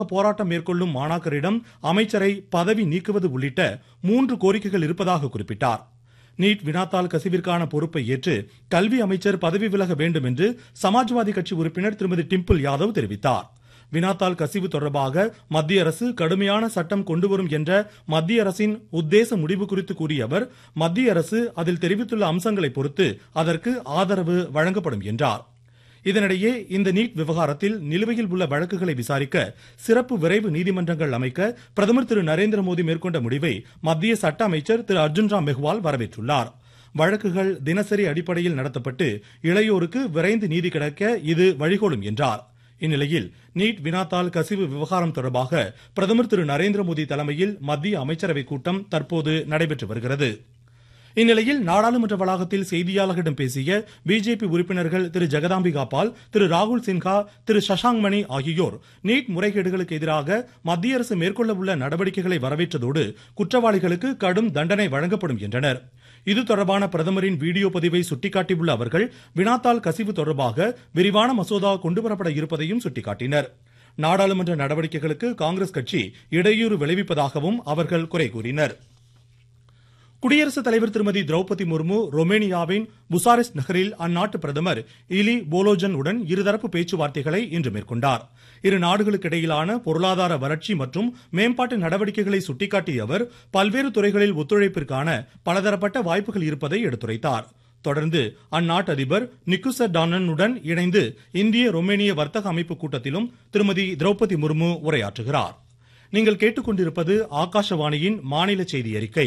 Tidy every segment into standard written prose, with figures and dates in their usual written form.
போராட்டம் மேற்கொள்ளும் மாணாக்கரிடம் அமைச்சரை பதவி நீக்குவது உள்ளிட்ட 3 கோரிக்கைகள் இருப்பதாக குறிப்பிட்டார். நீட் வினாத்தாள் கசிவிற்கான பொறுப்பை ஏற்று கல்வி அமைச்சர் பதவி விலக வேண்டும் என்று சமாஜ்வாதி கட்சி உறுப்பினர் திருமதி டிம்பிள் யாதவ் தெரிவித்தார். வினாத்தாள் கசிவு தொடர்பாக மத்திய அரசு கடுமையான சட்டம் கொண்டுவரும் என்ற மத்திய அரசின் உத்தேச முடிவு குறித்து கூறிய அவர், மத்திய அரசு அதில் தெரிவித்துள்ள அம்சங்களை பொறுத்து அதற்கு ஆதரவு வழங்கப்படும் என்றார். இதனிடையே இந்த நீட் விவகாரத்தில் நிலுவையில் உள்ள வழக்குகளை விசாரிக்க சிறப்பு விரைவு நீதிமன்றங்கள் அமைக்க பிரதமர் திரு நரேந்திர மோடி மேற்கொண்ட முடிவை மத்திய சட்ட அமைச்சர் திரு அர்ஜுன் ராம் மெஹ்வால் வரவேற்றுள்ளார். வழக்குகள் தினசரி அடிப்படையில் நடத்தப்பட்டு இளையோருக்கு விரைந்து நீதி கிடைக்க இது வழிகோலும் என்றார். இந்நிலையில் நீட் வினாத்தாள் கசிவு விவகாரம் தொடர்பாக பிரதமர் திரு நரேந்திர மோடி தலைமையில் மத்திய அமைச்சரவை கூட்டம் தற்போது நடைபெற்று வருகிறது. இந்நிலையில் நாடாளுமன்ற வளாகத்தில் செய்தியாளர்களிடம் பேசிய பிஜேபி உறுப்பினர்கள் திரு ஜெகதாம்பிகா பால், திரு ராகுல் சின்ஹா, திரு சஷாங்க் மணி ஆகியோர் நீட் முறைகேடுகளுக்கு எதிராக மத்திய அரசு மேற்கொள்ள உள்ள நடவடிக்கைகளை வரவேற்றதோடு குற்றவாளிகளுக்கு கடும் தண்டனை வழங்கப்படும் என்றனர். இது தொடர்பான பிரதமரின் வீடியோ பதிவை சுட்டிக்காட்டியுள்ள அவர்கள் வினாத்தாள் கசிவு தொடர்பாக விரிவான மசோதா கொண்டுவரப்பட இருப்பதையும் சுட்டிக்காட்டினர். நாடாளுமன்ற நடவடிக்கைகளுக்கு காங்கிரஸ் கட்சி இடையூறு விளைவிப்பதாகவும் அவர்கள் குறை கூறினர். குடியரசுத் தலைவர் திருமதி திரௌபதி முர்மு ரொமேனியாவின் புசாரெஸ்ட் நகரில் அந்நாட்டு பிரதமர் இலி போலோஜன் உடன் இருதரப்பு பேச்சுவார்த்தைகளை இன்று மேற்கொண்டார். இரு நாடுகளுக்கு இடையிலான பொருளாதார வளர்ச்சி மற்றும் மேம்பாட்டு நடவடிக்கைகளை சுட்டிக்காட்டிய அவர் பல்வேறு துறைகளில் ஒத்துழைப்பிற்கான பலதரப்பட்ட வாய்ப்புகள் இருப்பதை எடுத்துரைத்தார். தொடர்ந்து அந்நாட்டு அதிபர் நிக்குசர் டானனுடன் இணைந்து இந்திய ரொமேனிய வர்த்தக அமைப்பு கூட்டத்திலும் திருமதி திரௌபதி முர்மு உரையாற்றுகிறார். நீங்கள் கேட்டுக்கொண்டிருப்பது ஆகாஷவாணியின் மாநில செய்தி அறிக்கை.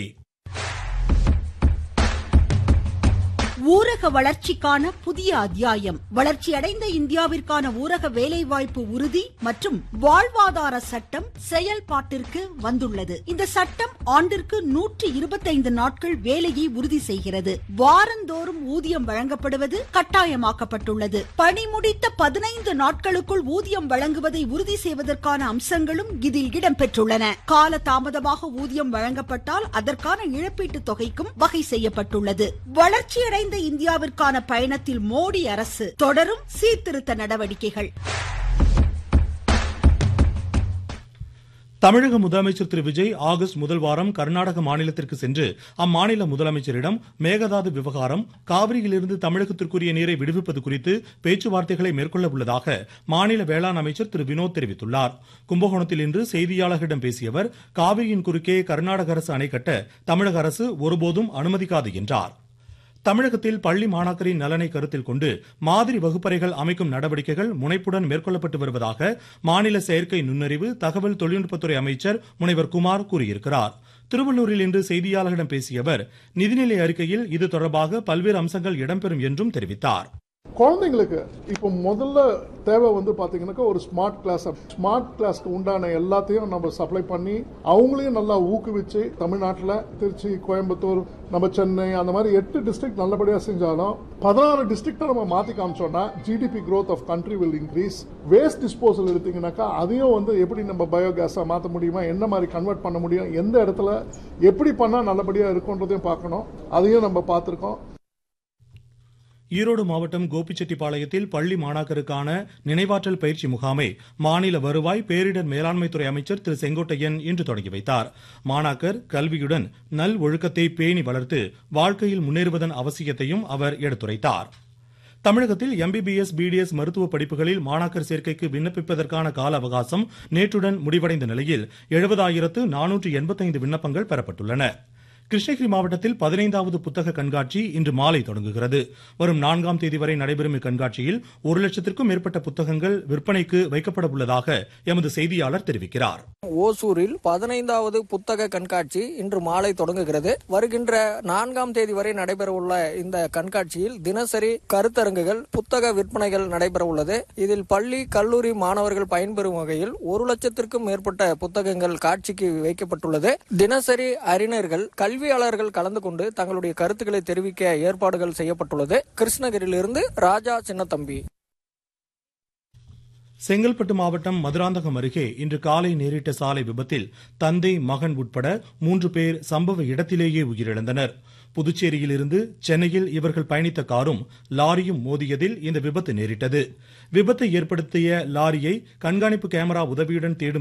ஊரக வளர்ச்சிக்கான புதிய அத்தியாயம். வளர்ச்சியடைந்த இந்தியாவிற்கான ஊரக வேலைவாய்ப்பு உறுதி மற்றும் வாழ்வாதார சட்டம் செயல்பாட்டிற்கு வந்துள்ளது. இந்த சட்டம் ஆண்டிற்கு 125 நாட்கள் வேலையை உறுதி செய்கிறது. வாரந்தோறும் ஊதியம் வழங்கப்படுவது கட்டாயமாக்கப்பட்டுள்ளது. பணி முடித்த 15 நாட்களுக்குள் ஊதியம் வழங்குவதை உறுதி செய்வதற்கான அம்சங்களும் இதில் இடம்பெற்றுள்ளன. கால தாமதமாக ஊதியம் வழங்கப்பட்டால் அதற்கான இழப்பீட்டு தொகைக்கும் வகை செய்யப்பட்டுள்ளது. வளர்ச்சியடைந்த இந்தியாவிற்கான பயணத்தில் மோடி அரசு தொடரும் சீர்திருத்த நடவடிக்கைகள். தமிழக முதலமைச்சர் திரு விஜய் ஆகஸ்ட் முதல் வாரம் கர்நாடக மாநிலத்திற்கு சென்று அம்மாநில முதலமைச்சரிடம் மேகதாது விவகாரம், காவிரியிலிருந்து தமிழகத்திற்குரிய நீரை விடுவிப்பது குறித்து பேச்சுவார்த்தைகளை மேற்கொள்ள உள்ளதாக மாநில வேளாண் அமைச்சர் திரு வினோத் தெரிவித்துள்ளார். கும்பகோணத்தில் இன்று செய்தியாளர்களிடம் பேசிய அவர், காவிரியின் குறுக்கே கர்நாடக அரசு அணை கட்ட தமிழக அரசு ஒருபோதும் அனுமதிக்காது என்றார். தமிழகத்தில் பள்ளி மாணாக்கரின் நலனை கருத்தில் கொண்டு மாதிரி வகுப்பறைகள் அமைக்கும் நடவடிக்கைகள் முனைப்புடன் மேற்கொள்ளப்பட்டு வருவதாக மாநில செயற்கை நுண்ணறிவு தகவல் தொழில்நுட்பத்துறை அமைச்சர் முனைவர் குமார் கூறியிருக்கிறார். திருவள்ளூரில் இன்று செய்தியாளர்களிடம் பேசிய அவர், நிதிநிலை அறிக்கையில் இது தொடர்பாக பல்வேறு அம்சங்கள் இடம்பெறும் என்றும் தெரிவித்தார். குழந்தைங்களுக்கு இப்போ முதல்ல தேவை பாத்தீங்கன்னா ஒரு ஸ்மார்ட் கிளாஸ்க்கு உண்டான எல்லாத்தையும் நம்ம சப்ளை பண்ணி அவங்களையும் நல்லா ஊக்குவிச்சு தமிழ்நாட்டில் திருச்சி, கோயம்புத்தூர், நம்ம சென்னை அந்த மாதிரி 8 டிஸ்ட்ரிக்ட் நல்லபடியா செஞ்சாலும் 16 டிஸ்ட்ரிக்ட் நம்ம மாத்தி காமிச்சோம்னா GDP growth of country will increase. Waste disposal எடுத்தீங்கன்னாக்கா அதையும் எப்படி நம்ம பயோகேஸா மாற்ற முடியுமா, என்ன மாதிரி கன்வெர்ட் பண்ண முடியும், எந்த இடத்துல எப்படி பண்ணா நல்லபடியா இருக்கும்ன்றதையும் பார்க்கணும். அதையும் நம்ம பார்த்திருக்கோம். ஈரோடு மாவட்டம் கோபிச்செட்டிப்பாளையத்தில் பள்ளி மாணாக்கருக்கான நினைவாற்றல் பயிற்சி முகாமை மாநில வருவாய் பேரிடர் மேலாண்மை துறை அமைச்சர் திரு செங்கோட்டையன் இன்று தொடங்கி வைத்தார். மாணாக்கர் கல்வியுடன் நல் ஒழுக்கத்தை பேணி வளர்த்து வாழ்க்கையில் முன்னேறுவதன் அவசியத்தையும் அவர் எடுத்துரைத்தார். தமிழகத்தில் எம்பிபிஎஸ், பிடிஎஸ் மருத்துவ படிப்புகளில் மாணாக்கர் சேர்க்கைக்கு விண்ணப்பிப்பதற்கான கால அவகாசம் நேற்றுடன் முடிவடைந்த நிலையில் 70,485 விண்ணப்பங்கள் பெறப்பட்டுள்ளன. கிருஷ்ணகிரி மாவட்டத்தில் 15வது புத்தக கண்காட்சி இன்று மாலை தொடங்குகிறது. வரும் 4ஆம் தேதி வரை நடைபெறும் இக்கண்காட்சியில் 1 லட்சத்திற்கும் மேற்பட்ட புத்தகங்கள் விற்பனைக்கு வைக்கப்பட உள்ளதாக எமது செய்தியாளர் தெரிவிக்கிறார். ஓசூரில் 15வது புத்தக கண்காட்சி இன்று மாலை தொடங்குகிறது. வருகின்ற 4ஆம் தேதி வரை நடைபெற உள்ள இந்த கண்காட்சியில் தினசரி கருத்தரங்குகள், புத்தக விற்பனைகள் நடைபெற உள்ளது. இதில் பள்ளி, கல்லூரி மாணவர்கள் பயன்பெறும் வகையில் 1 லட்சத்திற்கும் மேற்பட்ட புத்தகங்கள் காட்சிக்கு வைக்கப்பட்டுள்ளது. தினசரி அறிஞர்கள், கல்வியாளர்கள் கலந்து கொண்டு தங்களுடைய கருத்துக்களை தெரிவிக்க ஏற்பாடுகள் செய்யப்பட்டுள்ளது. கிருஷ்ணகிரியிலிருந்து ராஜா சின்னத்தம்பி. செங்கல்பட்டு மாவட்டம் மதுராந்தகம் அருகே இன்று காலை நேரிட்ட சாலை விபத்தில் தந்தை, மகன் உட்பட 3 பேர் சம்பவ இடத்திலேயே உயிரிழந்தனர். புதுச்சேரியில் இருந்து சென்னையில் இவர்கள் பயணித்த காரும் லாரியும் மோதியதில் இந்த விபத்து நேரிட்டது. விபத்தை ஏற்படுத்திய லாரியை கண்காணிப்பு கேமரா உதவியுடன் தேடும்